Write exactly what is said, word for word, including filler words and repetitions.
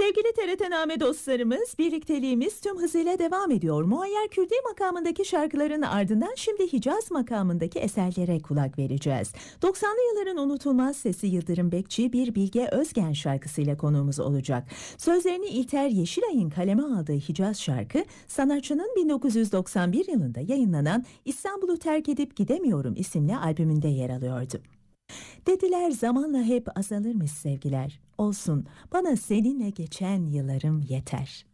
Sevgili T R T Name dostlarımız, birlikteliğimiz tüm hızıyla devam ediyor. Muayyer Kürdi makamındaki şarkıların ardından şimdi Hicaz makamındaki eserlere kulak vereceğiz. doksanlı yılların unutulmaz sesi Yıldırım Bekçi bir Bilge Özgen şarkısıyla konuğumuz olacak. Sözlerini İlter Yeşilay'ın kaleme aldığı Hicaz şarkı, sanatçının bin dokuz yüz doksan bir yılında yayınlanan İstanbul'u Terk Edip Gidemiyorum isimli albümünde yer alıyordu. Dediler zamanla hep azalırmış sevgiler. Olsun, bana seninle geçen yıllarım yeter.